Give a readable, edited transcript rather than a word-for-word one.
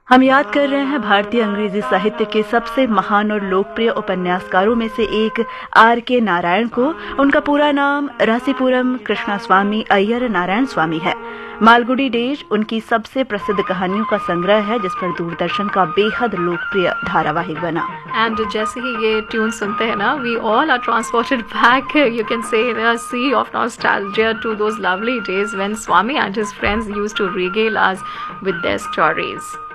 हम याद कर रहे हैं भारतीय अंग्रेजी साहित्य के सबसे महान और लोकप्रिय उपन्यासकारों में से एक R.K. नारायण को। उनका पूरा नाम रासीपुरम कृष्णास्वामी अय्यर नारायण स्वामी है। मालगुडी डेज उनकी सबसे प्रसिद्ध कहानियों का संग्रह है, जिस पर दूरदर्शन का बेहद लोकप्रिय धारावाहिक बना। एंड जैसे ही ये ट्यून सुनते हैं ना, we all are transported back, you can say, a sea of nostalgia to those lovely days when Swami and his friends used to regale us with their stories.